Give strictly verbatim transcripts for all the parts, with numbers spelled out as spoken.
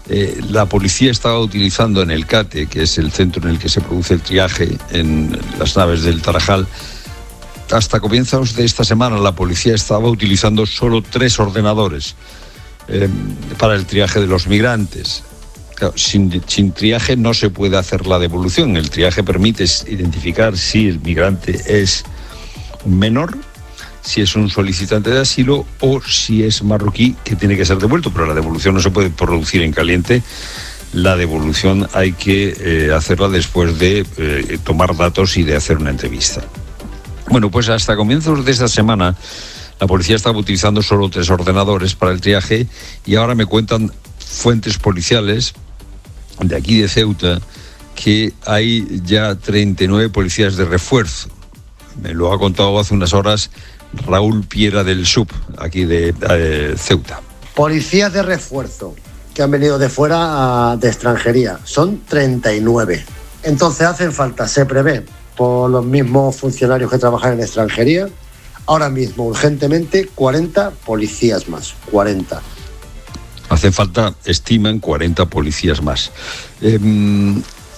Eh, la policía estaba utilizando en el CATE, que es el centro en el que se produce el triaje en las naves del Tarajal, hasta comienzos de esta semana la policía estaba utilizando solo tres ordenadores eh, para el triaje de los migrantes. Claro, sin, sin triaje no se puede hacer la devolución. El triaje permite identificar si el migrante es un menor, si es un solicitante de asilo o si es marroquí, que tiene que ser devuelto, pero la devolución no se puede producir en caliente. La devolución hay que eh, hacerla después de eh, tomar datos y de hacer una entrevista. Bueno, pues hasta comienzos de esta semana la policía estaba utilizando solo tres ordenadores para el triaje y ahora me cuentan fuentes policiales de aquí de Ceuta que hay ya treinta y nueve policías de refuerzo. Me lo ha contado hace unas horas Raúl Piera del S U P, aquí de, de Ceuta. Policías de refuerzo que han venido de fuera, de extranjería, son treinta y nueve. Entonces hacen falta, se prevé, por los mismos funcionarios que trabajan en extranjería, ahora mismo, urgentemente, cuarenta policías más, cuarenta. Hace falta, estiman, cuarenta policías más. Eh, en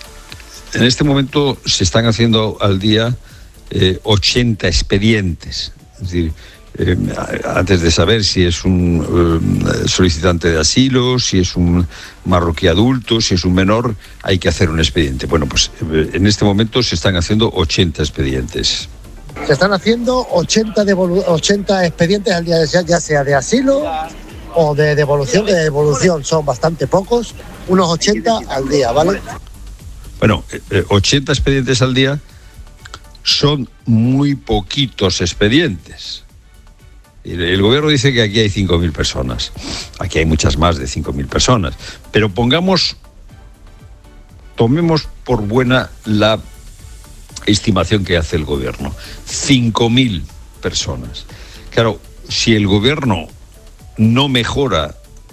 este momento se están haciendo al día eh, ochenta expedientes. Es decir, eh, antes de saber si es un eh, solicitante de asilo, si es un marroquí adulto, si es un menor, hay que hacer un expediente. Bueno, pues eh, en este momento se están haciendo ochenta expedientes. Se están haciendo ochenta, devolu- ochenta expedientes al día, ya, ya sea de asilo o de devolución. De devolución son bastante pocos, unos ochenta al día, ¿vale? Bueno, eh, ochenta expedientes al día son muy poquitos expedientes. El, el gobierno dice que aquí hay cinco mil personas. Aquí hay muchas más de cinco mil personas. Pero pongamos, tomemos por buena la estimación que hace el gobierno. cinco mil personas. Claro, si el gobierno no mejora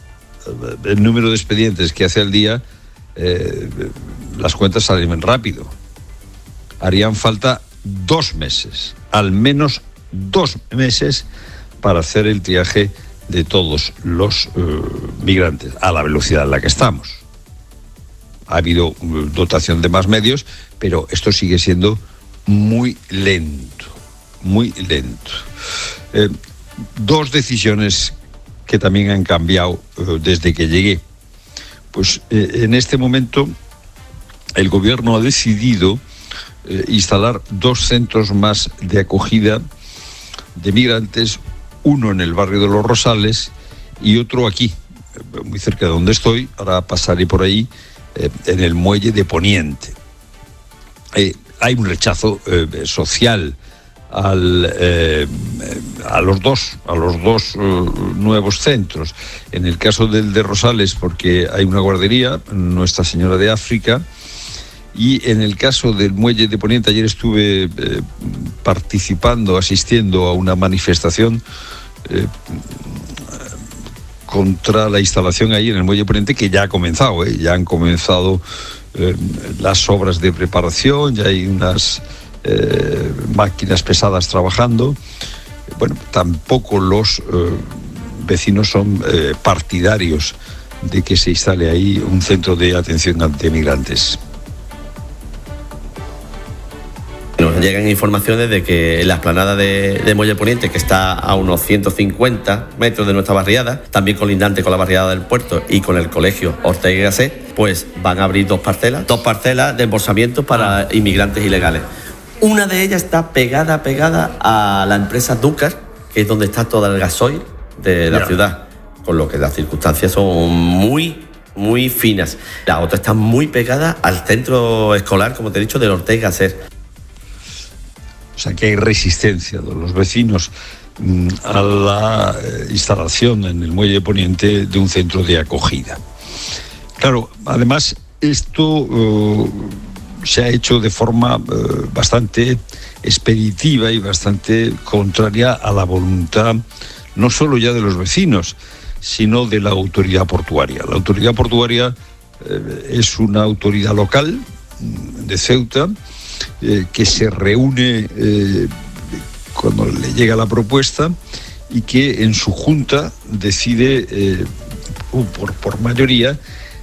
el número de expedientes que hace al día, eh, las cuentas salen rápido. Harían falta dos meses, al menos dos meses, para hacer el triaje de todos los uh, migrantes a la velocidad en la que estamos. Ha habido uh, dotación de más medios, pero esto sigue siendo muy lento, muy lento. Eh, dos decisiones que también han cambiado uh, desde que llegué. Pues eh, en este momento el gobierno ha decidido eh, instalar dos centros más de acogida de migrantes, uno en el barrio de Los Rosales y otro aquí, muy cerca de donde estoy. Ahora pasaré por ahí, eh, en el muelle de Poniente. Eh, hay un rechazo eh, social al, eh, a los dos, a los dos eh, nuevos centros. En el caso del de Rosales, porque hay una guardería, Nuestra Señora de África, y en el caso del muelle de Poniente, ayer estuve eh, participando, asistiendo a una manifestación eh, contra la instalación ahí en el muelle de Poniente, que ya ha comenzado, eh, ya han comenzado eh, las obras de preparación, ya hay unas eh, máquinas pesadas trabajando. Bueno, tampoco los eh, vecinos son eh, partidarios de que se instale ahí un centro de atención ante migrantes. Nos llegan informaciones de que la explanada de, de Muelle Poniente, que está a unos ciento cincuenta metros de nuestra barriada, también colindante con la barriada del puerto y con el colegio Ortega y Gasset, pues van a abrir dos parcelas, dos parcelas de embolsamiento para inmigrantes ilegales. Una de ellas está pegada, pegada a la empresa Dúcar, que es donde está todo el gasoil de la yeah. ciudad, con lo que las circunstancias son muy, muy finas. La otra está muy pegada al centro escolar, como te he dicho, del Ortega y Gasset. O sea que hay resistencia de los vecinos mmm, a la eh, instalación en el muelle de Poniente de un centro de acogida. Claro, además esto eh, se ha hecho de forma eh, bastante expeditiva y bastante contraria a la voluntad no solo ya de los vecinos, sino de la autoridad portuaria. La autoridad portuaria eh, es una autoridad local de Ceuta, Eh, que se reúne eh, cuando le llega la propuesta y que en su junta decide eh, por, por mayoría